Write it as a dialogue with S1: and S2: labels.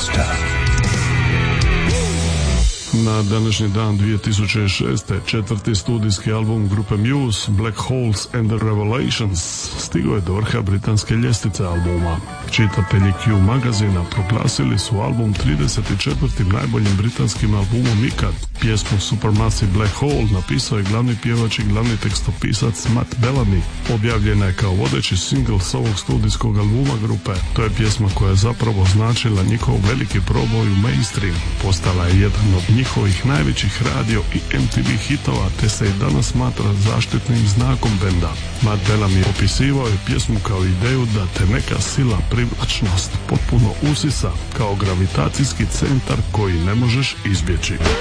S1: Na današnji dan 2006. četvrti studijski album grupe Muse, Black Holes and the Revelations, stigao je do vrha britanske ljestvice albuma. Čitatelji Q magazina proglasili su album 34. najboljim britanskim albumom ikad. Pjesmu Supermassive Black Hole napisao je glavni pjevač i glavni tekstopisac Matt Bellamy. Objavljena je kao vodeći singl s ovog studijskog albuma grupe. To je pjesma koja je zapravo značila njihov veliki proboj u mainstream. Postala je jedan od njihovih najvećih radio i MTV hitova, te se i danas smatra zaštitnim znakom benda. Matt Bellamy opisivao je pjesmu kao ideju da te neka sila, privlačnost potpuno usisa, kao gravitacijski centar koji ne možeš izbjeći.